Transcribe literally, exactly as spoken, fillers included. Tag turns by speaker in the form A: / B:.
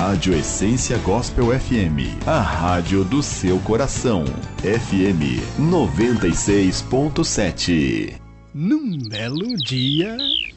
A: Rádio Essência Gospel F M, a rádio do seu coração. F M noventa e seis ponto sete.
B: Num belo dia...